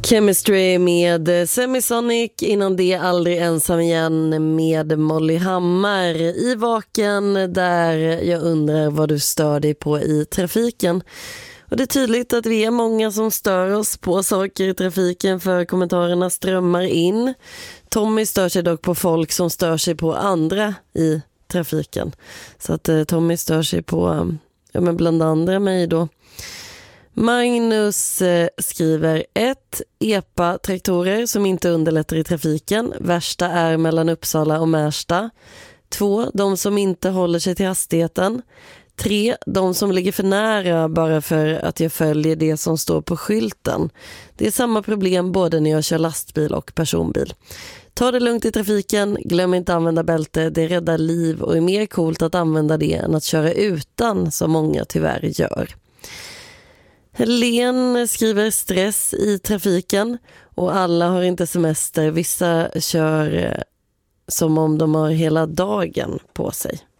Chemistry med Semisonic, innan det Aldrig ensam igen med Molly Hammar i Vaken, där jag undrar vad du stör dig på i trafiken. Och det är tydligt att vi är många som stör oss på saker i trafiken, för kommentarerna strömmar in. Tommy stör sig dock på folk som stör sig på andra i trafiken. Så att Tommy stör sig på men bland andra mig då. Magnus skriver 1. EPA-traktorer som inte underlättar i trafiken. Värsta är mellan Uppsala och Märsta. 2. De som inte håller sig till hastigheten. 3. De som ligger för nära bara för att jag följer det som står på skylten. Det är samma problem både när jag kör lastbil och personbil. Ta det lugnt i trafiken, glöm inte använda bälte, det räddar liv och är mer coolt att använda det än att köra utan, som många tyvärr gör. Helene skriver stress i trafiken och alla har inte semester. Vissa kör som om de har hela dagen på sig.